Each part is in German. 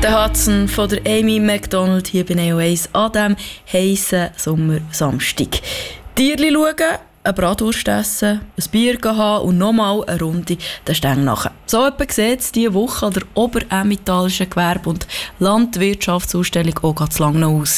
Der Hudson von der Amy McDonald hier bei Neo 1 an diesem heissen Sommersamstag. Tierli schauen, eine Bratwurst essen, ein Bier haben und nochmal eine Runde den Stäng nachher. So etwa sieht es diese Woche an der Oberämmentalischen Gewerbe- und Landwirtschaftsausstellung OGA zu Langnau aus.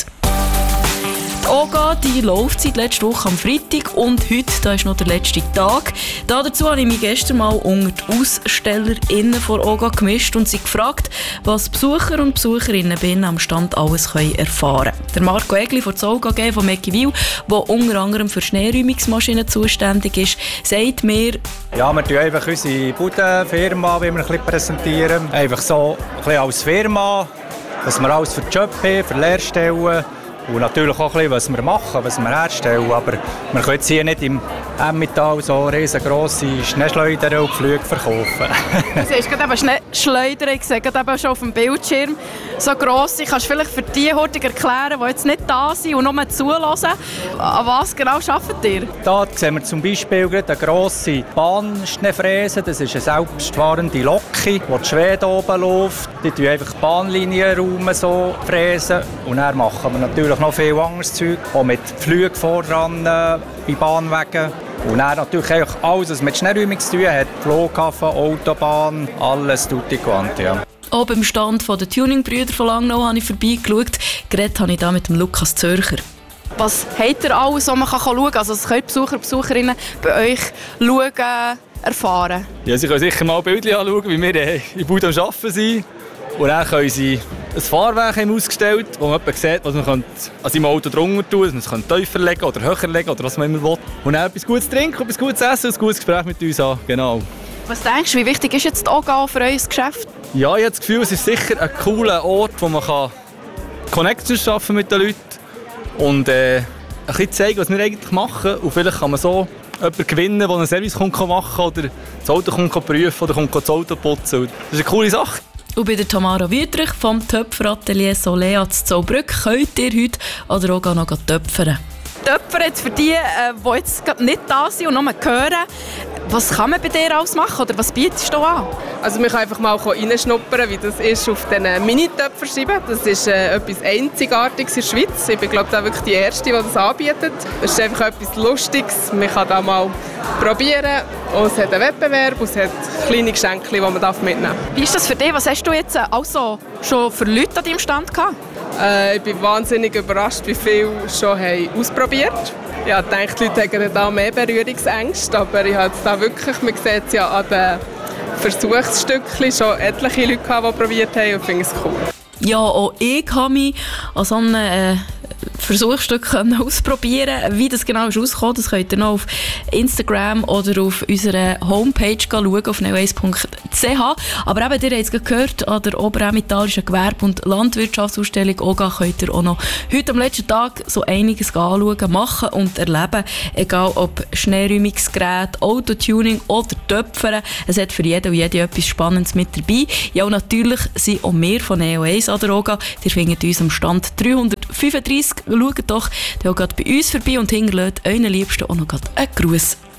Die OGA die läuft seit letzter Woche am Freitag und heute da ist noch der letzte Tag. Dazu habe ich mich gestern mal unter die AusstellerInnen von OGA gemischt und sie gefragt, was Besucher und Besucherinnen bei ihnen am Stand alles erfahren können. Der Marco Egli von der OGA AG von Meckiwil, der unter anderem für Schneeräumungsmaschinen zuständig ist, sagt mir: Ja, wir präsentieren einfach unsere Budenfirma, wie wir ein bisschen präsentieren. Einfach so ein bisschen als Firma, was wir alles für Job haben, für Lehrstellen. Und natürlich auch ein bisschen, was wir machen, was wir herstellen. Aber wir können jetzt hier nicht im Emmental so riesengroße Schneeschleudern und Flüge verkaufen. Du siehst gerade eben Schneeschleudern, ich sehe gerade eben schon auf dem Bildschirm. So grosse. Kannst du vielleicht für die heute erklären, die jetzt nicht da sind und nur zuhören? An was genau arbeitet ihr? Hier sehen wir zum Beispiel eine grosse Bahnschneefräse. Das ist eine selbstfahrende Lok, die die Schwede oben läuft. Die fräsen einfach die Bahnlinienraum so fräsen. Und dann machen wir natürlich noch viel anderes Zeug, auch mit Flügen voran bei Bahnwegen. Und dann natürlich alles, was mit Schneeräumung zu tun hat, Flughafen, Autobahn, alles tutti quanti. Ja. Auch beim Stand der Tuning-Brüder von Langnau habe ich vorbeigeschaut. Geredet habe ich da mit dem Lukas Zürcher. Was habt ihr alles, was man schauen kann? Also das können Besucher und Besucherinnen bei euch schauen, erfahren? Ja, sie können sicher mal Bildchen anschauen, wie wir in der Bude am Arbeiten sind. Und dann können sie ein Fahrwerk ausgestellt, wo man sieht, was man an seinem Auto drunter tun kann. Man kann tiefer legen oder höher legen oder was man immer will. Und dann etwas Gutes trinken, etwas Gutes essen und ein gutes Gespräch mit uns haben. Genau. Was denkst du, wie wichtig ist jetzt die OGA für euer Geschäft? Ja, ich habe das Gefühl, es ist sicher ein cooler Ort, wo man Connections schaffen mit den Leuten und ein bisschen zeigen, was wir eigentlich machen. Und vielleicht kann man so jemanden gewinnen, der einen Service machen kann oder das Auto prüfen oder das Auto putzen. Das ist eine coole Sache. Und bei der Tamara Wüthrich vom Töpferatelier Solea zu Zollbrück könnt ihr heute oder auch noch töpfern. Töpfer jetzt für die, die jetzt nicht da sind und nur hören, was kann man bei dir alles machen oder was bietest du an? Also man kann einfach mal reinschnuppern, wie das ist auf diesen Mini-Töpferscheiben. Das ist etwas Einzigartiges in der Schweiz. Ich bin, glaube ich, wirklich die Erste, die das anbietet. Das ist einfach etwas Lustiges. Man kann da mal probieren. Und es hat einen Wettbewerb und es hat kleine Geschenke, die man mitnehmen darf. Wie ist das für dich? Was hast du jetzt also schon für Leute an deinem Stand gehabt? Ich bin wahnsinnig überrascht, wie viele schon ausprobiert haben. Ich dachte, die Leute hätten da mehr Berührungsängste, aber ich habe da wirklich, man sieht es ja an den Versuchsstückchen, schon etliche Leute gehabt, die probiert haben und finde es cool. Ja, auch ich habe mich an so einem Versuchsstück ausprobieren. Wie das genau ist rausgekommen, das könnt ihr noch auf Instagram oder auf unserer Homepage schauen, auf neo1.ch. Aber eben, ihr habt es gehört, an der Oberämmentalischen Gewerbe- und Landwirtschaftsausstellung OGA könnt ihr auch noch heute am letzten Tag so einiges anschauen, machen und erleben. Egal ob Schneeräumungsgerät, Autotuning oder Töpfern. Es hat für jeden und jede etwas Spannendes mit dabei. Ja, und natürlich sind auch wir von Neo 1 an der OGA. Ihr findet uns am Stand 335. Schaut doch auch gerade bei uns vorbei und hinterlasst euren Liebsten auch noch einen Gruß.